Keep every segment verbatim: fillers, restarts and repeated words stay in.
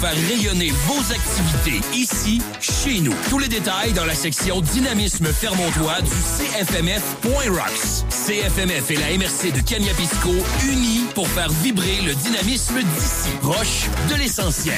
faire rayonner vos activités ici, chez nous. Tous les détails dans la section Dynamisme Fermontois du C F M F point rocks. C F M F et la M R C de Kaniapisco unis pour faire vibrer le dynamisme d'ici, proche de l'essentiel.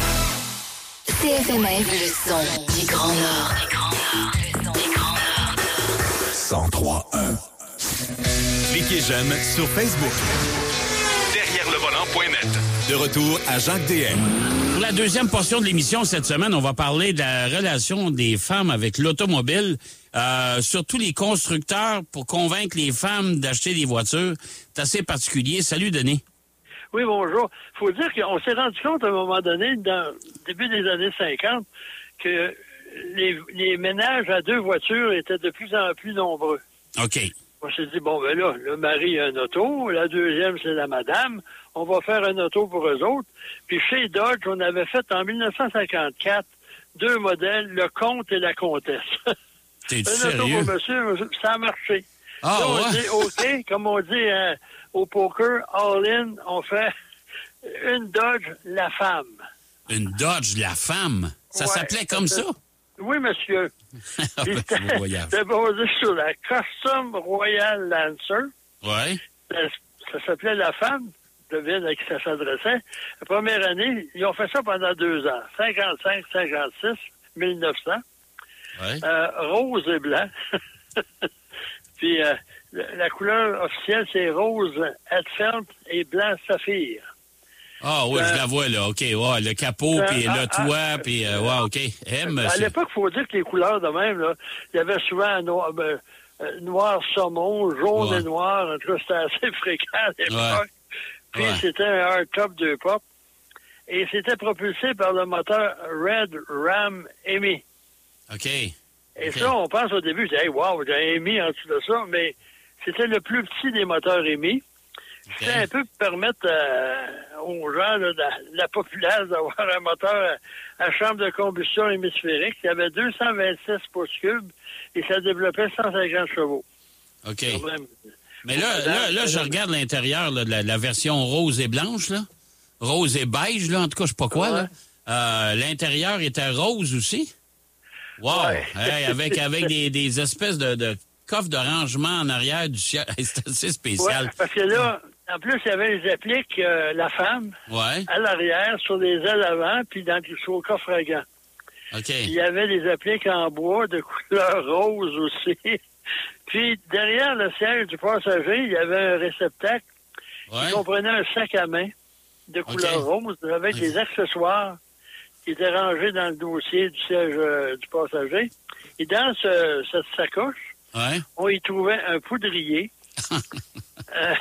C F M F, le son du Grand Nord. Du Grand Nord. Le son du Grand Nord. cent trois un. Cliquez j'aime sur Facebook. Derrière le volant point net. De retour à Jacques D M. Pour la deuxième portion de l'émission cette semaine, on va parler de la relation des femmes avec l'automobile, euh, surtout les constructeurs pour convaincre les femmes d'acheter des voitures. C'est assez particulier. Salut, Denis. Oui, bonjour. Il faut dire qu'on s'est rendu compte à un moment donné, dans le début des années cinquante, que les, les ménages à deux voitures étaient de plus en plus nombreux. OK. On s'est dit, bon, ben là, le mari a un auto, la deuxième, c'est la madame. On va faire un auto pour eux autres. Puis chez Dodge, on avait fait en dix-neuf cent cinquante-quatre deux modèles, le comte et la comtesse. T'es un sérieux? auto pour monsieur, ça a marché. Ah, là, on ouais? dit, OK, comme on dit euh, au poker, all-in, on fait une Dodge, la femme. Une Dodge, la femme? Ça Ouais, s'appelait comme ça? Oui, monsieur. Ah, ben, C'était beau voyage. c'était basé sur la Custom Royal Lancer. Ouais. Ça, ça s'appelait la femme, devine à qui ça s'adressait. La première année, ils ont fait ça pendant deux ans. cinquante-cinq, cinquante-six, mille neuf cents. Ouais. Euh, rose et blanc. Puis euh, la couleur officielle, c'est rose Hetfield et blanc saphir. Ah oui, Euh, je la vois, là. OK, ouais, le capot, euh, puis ah, le toit, puis euh, ouais, OK. Eh, À monsieur. l'époque, il faut dire que les couleurs de même, là, il y avait souvent noir, ben, euh, noir saumon, jaune Ouais. et noir. En tout cas, c'était assez fréquent à l'époque. Ouais. Puis Ouais. c'était un hardtop deux pop. Et c'était propulsé par le moteur Red Ram Hemi. OK. Et OK. ça, on pense au début, je dis, hey, wow, j'ai un Hemi en dessous de ça, mais c'était le plus petit des moteurs Hemi. C'était un peu pour permettre euh, aux gens là, de la, la populace d'avoir un moteur à, à chambre de combustion hémisphérique. Il y avait deux cent vingt-six pouces cubes et ça développait cent cinquante chevaux. OK. Quand même. Mais là, là, là, je regarde l'intérieur là, de la, la version rose et blanche, là. Rose et beige, là, en tout cas, je sais pas quoi, Ouais. là. Euh, l'intérieur était rose aussi. Wow! Ouais. Hey, avec avec des, des espèces de, de coffres de rangement en arrière du ciel. C'est assez spécial. Ouais, parce que là, en plus, il y avait les appliques, euh, la femme, Ouais. à l'arrière, sur les ailes avant, puis dans, sur le coffre à gants. OK. Il y avait des appliques en bois de couleur rose aussi. Puis derrière le siège du passager, il y avait un réceptacle Ouais. qui comprenait un sac à main de couleur rose avec Ok. des accessoires qui étaient rangés dans le dossier du siège euh, du passager. Et dans ce, cette sacoche, Ouais. on y trouvait un poudrier, euh,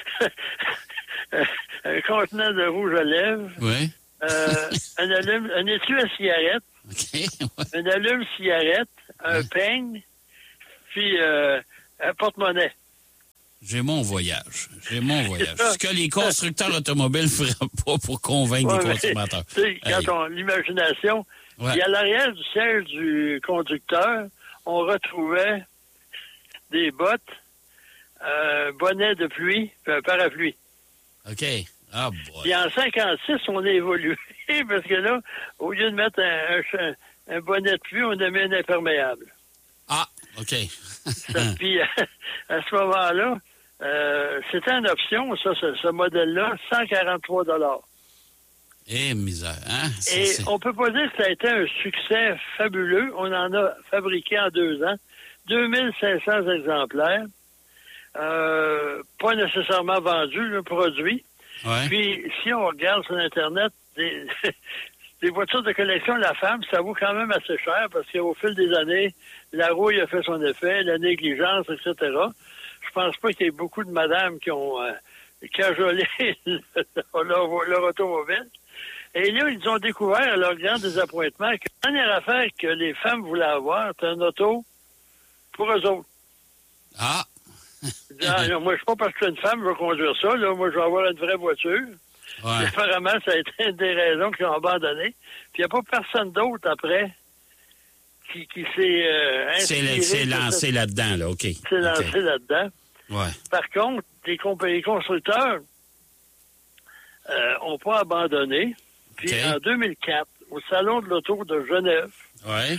un contenant de rouge à lèvres, Ouais. euh, un, allume, un étui à cigarette, OK. Ouais. un allume-cigarette, un Ouais. peigne, puis euh, un porte-monnaie. J'ai mon voyage. J'ai mon voyage. Ce que les constructeurs automobiles feraient pas pour convaincre Ouais, des mais, consommateurs. tu sais, quand Hey. on l'imagination, Ouais. puis à l'arrière du siège du conducteur, on retrouvait des bottes, un bonnet de pluie, puis un parapluie. OK. Ah, boy. Puis en cinquante-six, on a évolué, parce que là, au lieu de mettre un, un, un bonnet de pluie, on a mis un imperméable. Ah, OK. Ça, puis à, à ce moment-là, euh, c'était une option, ça, ce, ce modèle-là, cent quarante-trois dollars. Eh, misère, hein? C'est- Et c'est- on peut pas dire que ça a été un succès fabuleux. On en a fabriqué en deux ans deux mille cinq cents exemplaires. Euh, pas nécessairement vendus, le produit. Ouais. Puis, si on regarde sur Internet, des, des voitures de collection, la femme, ça vaut quand même assez cher parce qu'au fil des années, la rouille a fait son effet, la négligence, et cetera. Je pense pas qu'il y ait beaucoup de madames qui ont euh, cajolé leur, leur automobile. Et là, ils ont découvert, à leur grand désappointement, que la dernière affaire que les femmes voulaient avoir, c'était un auto pour eux autres. Ah! Ils disaient, ah, non, moi, je suis pas parce que je suis une femme, je vais conduire ça. Là, moi, je vais avoir une vraie voiture. Ouais. Et apparemment, ça a été une des raisons qu'ils ont abandonné. Puis il n'y a pas personne d'autre après qui, qui s'est euh, C'est inspiré. la- c'est de lancé cette- là-dedans, là, OK. s'est lancé OK. là-dedans. Ouais. Par contre, les, comp- les constructeurs euh, ont pas abandonné. Puis okay. en deux mille quatre, au Salon de l'Auto de Genève, ouais.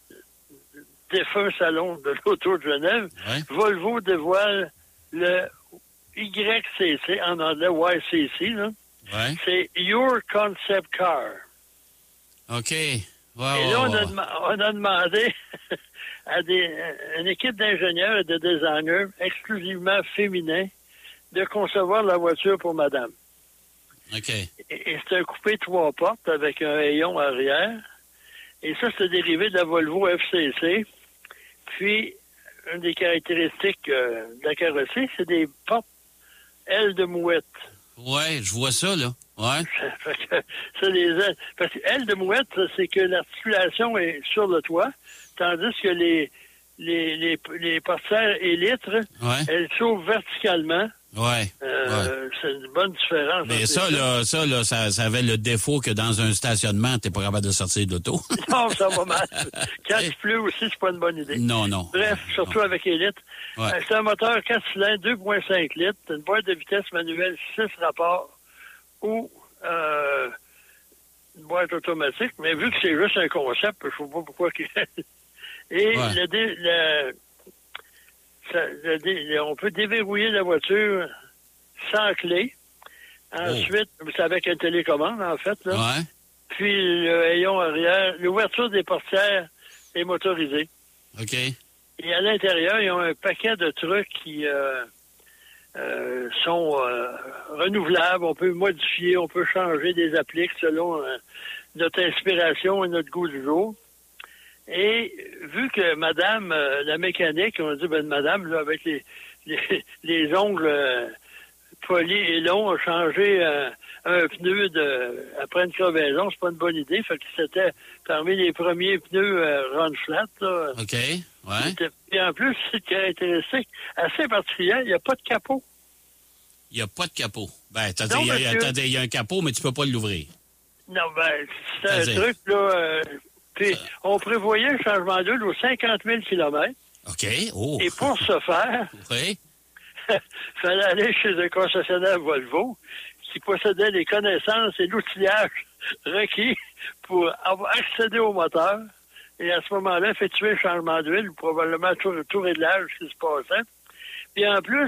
défunt Salon de l'Auto de Genève, ouais. Volvo dévoile le Y C C, en anglais Y C C, là. Ouais. C'est Your Concept Car. OK. Wow, et là, wow, on, a wow. dem- on a demandé à des, une équipe d'ingénieurs et de designers exclusivement féminins de concevoir la voiture pour madame. OK. Et, et c'est un coupé trois portes avec un rayon arrière. Et ça, c'est dérivé de la Volvo F C C. Puis, une des caractéristiques euh, de la carrosserie, c'est des portes ailes de mouette. Ouais, je vois ça, là. Ouais. Fait que, ça, les ailes. Parce que ailes de mouette, ça, c'est que l'articulation est sur le toit, tandis que les, les, les, les portières élytres, Ouais. elles s'ouvrent verticalement. Ouais. Euh, ouais. C'est une bonne différence. Mais ça, là, ça, là, ça, ça avait le défaut que dans un stationnement, t'es pas capable de sortir de l'auto. Non, ça va mal. Quand il pleut aussi, c'est pas une bonne idée. Non, non. Bref, surtout non. avec Elite. Ouais. Euh, c'est un moteur quatre cylindres, deux virgule cinq litres, une boîte de vitesse manuelle six rapports ou euh, une boîte automatique. Mais vu que c'est juste un concept, je ne sais pas pourquoi qu'il Et ouais. le, dé, le, ça, le dé, on peut déverrouiller la voiture sans clé. Ensuite, oh. c'est avec une télécommande, en fait. Là. Ouais. Puis le rayon arrière, l'ouverture des portières est motorisée. OK. Et à l'intérieur, ils ont un paquet de trucs qui euh, euh, sont euh, renouvelables. On peut modifier, on peut changer des appliques selon euh, notre inspiration et notre goût du jour. Et vu que madame, euh, la mécanique, on a dit, ben madame, là, avec les, les, les ongles euh, polis et longs, a changé euh, un pneu de après une crevaison, c'est pas une bonne idée. Fait que c'était parmi les premiers pneus euh, run flat. Là. OK. Ouais. Et en plus, c'est une caractéristique assez particulière, il n'y a pas de capot. Il n'y a pas de capot. Ben, t'as Non, dit, il y, monsieur... a, y a un capot, mais tu peux pas l'ouvrir. Non, ben, c'est un Vas-y. truc, là. Euh, puis, on prévoyait un changement d'huile aux cinquante mille kilomètres. OK. Oh. Et pour ce faire, oui. il fallait aller chez un concessionnaire Volvo qui possédait les connaissances et l'outillage requis pour avoir accédé au moteur. Et à ce moment-là, effectuer un changement d'huile, probablement tout, tout réglage qui se passait. Puis en plus,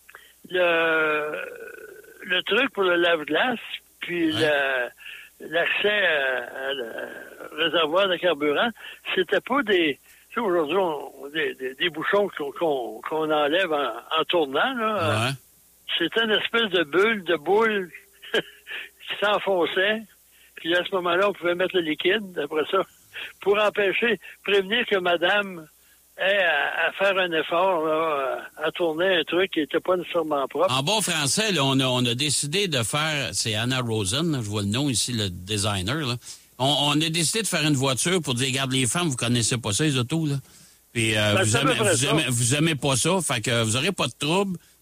le, le truc pour le lave-glace, puis ouais. le, l'accès à, à le réservoir de carburant, c'était pas des... Tu sais, aujourd'hui, on, des, des, des bouchons qu'on, qu'on, qu'on enlève en, en tournant, là. Ouais. C'était une espèce de bulle, de boule qui s'enfonçait. Puis à ce moment-là, on pouvait mettre le liquide, après ça, pour empêcher, prévenir que madame ait à, à faire un effort, là, à, à tourner un truc qui n'était pas nécessairement propre. En bon français, là, on, a, on a décidé de faire, c'est Anna Rosen, là, je vois le nom ici, le designer, là. On, on a décidé de faire une voiture pour dire, regarde, les femmes, vous connaissez pas ça, les autos, là. Puis euh, Ben, vous, aimez, vous, aimez, vous aimez pas ça, fait que vous aurez pas de trouble.